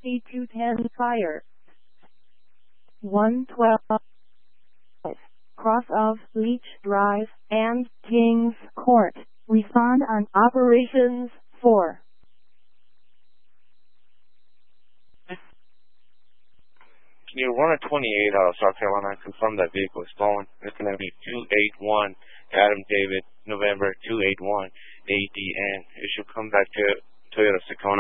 C210 Fire 112 cross of Leech Drive and Kings Court. Respond on Operations 4. Near 128 out of South Carolina, confirm that vehicle is stolen. It's going to be 281 Adam David, November 281 ADN. It should come back to Toyota Tacoma.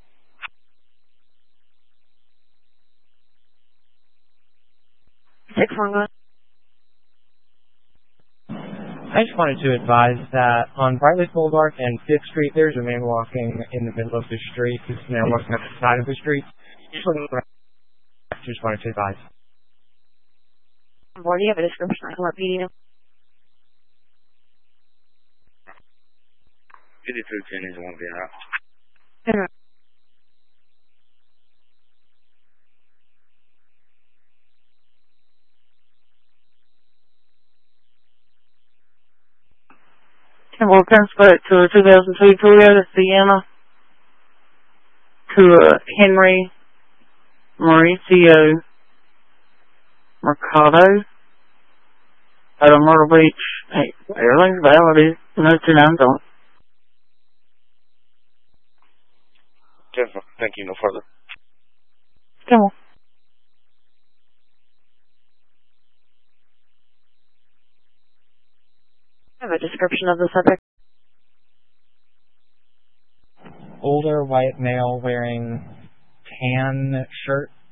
I just wanted to advise that on Brightleaf Boulevard and 5th Street, there's a man walking in the middle of the street. This man walking up the side of the street. Just wanted to advise. What do you have a description? I can repeat you. 5310 is one being out. And we'll transfer it to a 2002 Toyota Sienna to Henry Mauricio Mercado out of Myrtle Beach. Hey, everything's valid. No 29's on. Thank you. No further. Come on. I have a description of the subject. Older white male wearing tan shirt